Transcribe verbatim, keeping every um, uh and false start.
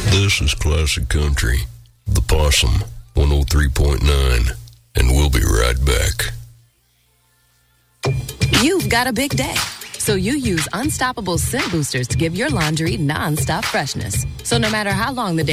This is Classic Country, The Possum, one oh three point nine, and we'll be right back. You've got a big day, so you use Unstoppable Scent Boosters to give your laundry non-stop freshness. So no matter how long the day